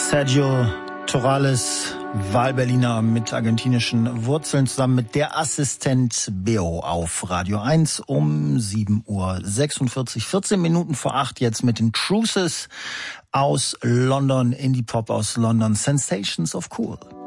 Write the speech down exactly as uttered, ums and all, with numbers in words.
Sergio Torales, Wahlberliner mit argentinischen Wurzeln, zusammen mit der Assistent Beo auf Radio eins um sieben Uhr sechsundvierzig, vierzehn Minuten vor acht, jetzt mit den Truces aus London, Indie-Pop aus London, Sensations of Cool.